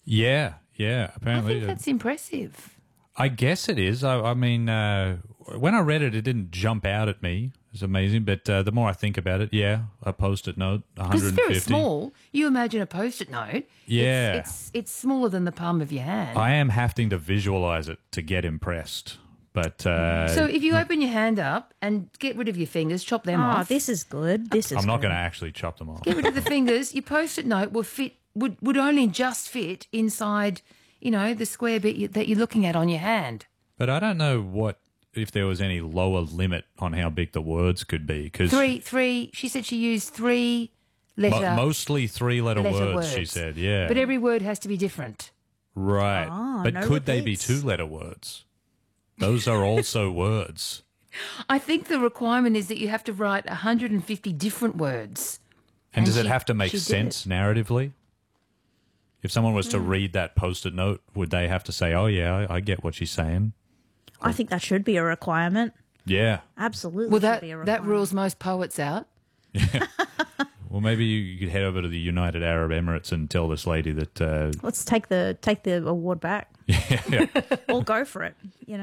Yeah, I apparently. think that's impressive. I guess it is. I mean, when I read it, it didn't jump out at me. It's amazing, but the more I think about it, a Post-it note, Because 150. it's very small. You imagine a Post-it note. Yeah. It's smaller than the palm of your hand. I am having to visualize it to get impressed. But so if you open your hand up and get rid of your fingers, chop them Oh, off. this is good. This is I'm not good. going to actually chop them off. Get rid of the fingers. Your Post-it note would only just fit inside, the square bit that you're looking at on your hand. But I don't know if there was any lower limit on how big the words could be. Cause Three. She said she used three letter. mostly three-letter words, she said, yeah. But every word has to be different. Right. But no could they be repeats. two-letter words? Those are also words. I think the requirement is that you have to write 150 different words. And does it she- have to make she did sense narratively? If someone was to read that Post-it note, would they have to say, oh, yeah, I get what she's saying? I think that should be a requirement. Yeah. Absolutely. Well, should be a that requirement. rules most poets out. Well, maybe you could head over to the United Arab Emirates and tell this lady that... Let's take the award back. yeah. Or go for it,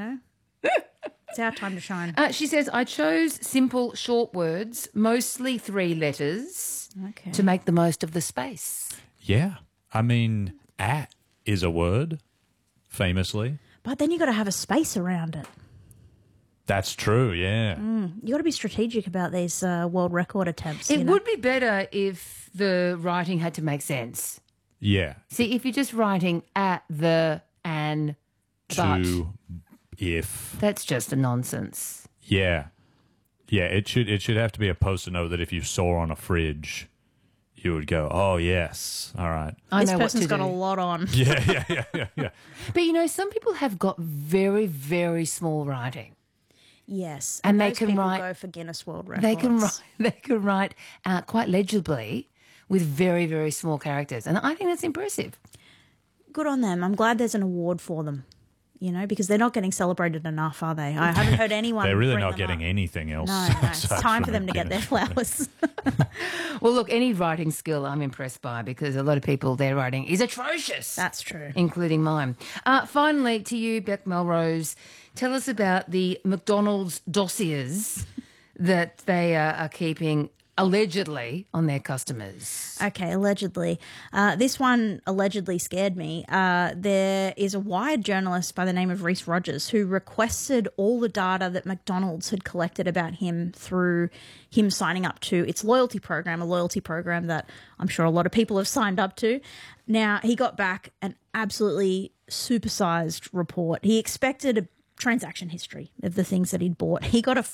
It's our time to shine. She says, I chose simple, short words, mostly 3 letters, Okay. to make the most of the space. Yeah. I mean, at is a word, famously. But then you got to have a space around it. That's true, yeah. You got to be strategic about these world record attempts. It would be better if the writing had to make sense. Yeah. See, if you're just writing at, the, and, but, To, if. that's just a nonsense. Yeah. Yeah, it should have to be a Post-it note that if you saw on a fridge, you would go, oh, yes, all right. I This know what person's to got do. a lot on. Yeah. But, some people have got very, very small writing. Yes. And they those can people write- go for Guinness World Records. They can write quite legibly with very, very small characters. And I think that's impressive. Good on them. I'm glad there's an award for them, because they're not getting celebrated enough, are they? I haven't heard anyone. They're really bring not them getting up. anything else. No, it's aside time from for them to get their Guinness. flowers. Well, look, any writing skill I'm impressed by because a lot of people, their writing is atrocious. That's true. Including mine. Finally, to you, Beck Melrose, tell us about the McDonald's dossiers that they are keeping allegedly on their customers. Okay, allegedly. This one allegedly scared me. There is a Wired journalist by the name of Reese Rogers who requested all the data that McDonald's had collected about him through him signing up to its loyalty program, a loyalty program that I'm sure a lot of people have signed up to. Now, he got back an absolutely supersized report. He expected a transaction history of the things that he'd bought. He got a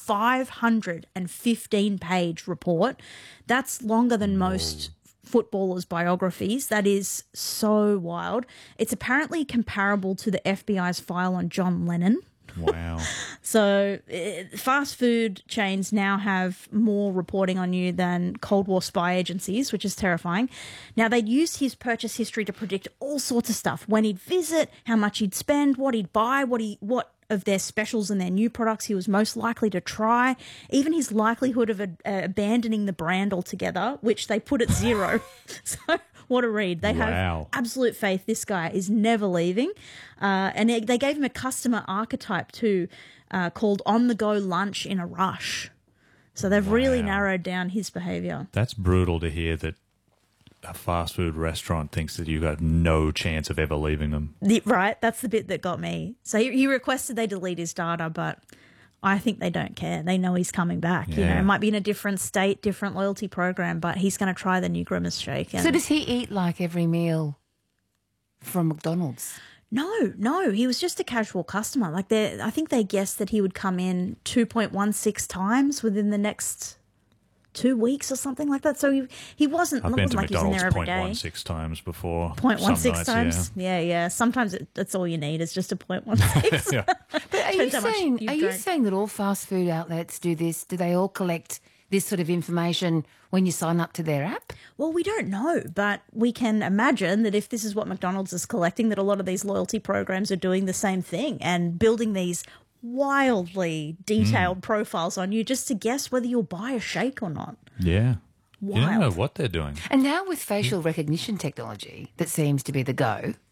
515-page report. That's longer than most footballers' biographies. That is so wild. It's apparently comparable to the FBI's file on John Lennon. Wow. So fast food chains now have more reporting on you than Cold War spy agencies, which is terrifying. Now, they'd use his purchase history to predict all sorts of stuff. When he'd visit, how much he'd spend, what he'd buy, what of their specials and their new products he was most likely to try, even his likelihood of abandoning the brand altogether, which they put at 0. So what a read. They have absolute faith this guy is never leaving. And they gave him a customer archetype too, called on the go lunch in a rush. So they've really narrowed down his behavior. That's brutal to hear that a fast food restaurant thinks that you've got no chance of ever leaving them. Right, that's the bit that got me. So he requested they delete his data, but I think they don't care. They know he's coming back. Yeah. It might be in a different state, different loyalty program, but he's going to try the new Grimace Shake. And So does he eat like every meal from McDonald's? No, he was just a casual customer. I think they guessed that he would come in 2.16 times within the next 2 weeks or something like that. So he wasn't. I've been to like he was in McDonald's there every day. 0.16 times before. 0.16 Some nights, times. Yeah. Sometimes that's all you need is just a 0.16. Yeah. But are Depends how much you've you drank. saying that all fast food outlets do this? Do they all collect this sort of information when you sign up to their app? Well, we don't know, but we can imagine that if this is what McDonald's is collecting, that a lot of these loyalty programs are doing the same thing and building these wildly detailed profiles on you just to guess whether you'll buy a shake or not. Yeah. You don't know Wild. what they're doing. And now with facial recognition technology that seems to be the go,